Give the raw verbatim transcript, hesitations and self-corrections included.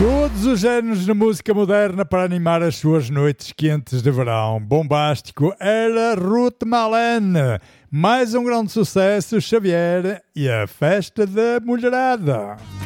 Todos os géneros de música moderna para animar as suas noites quentes de verão. Bombástico era Ruth Marlene. Mais um grande sucesso, Xavier e a Festa da Mulherada.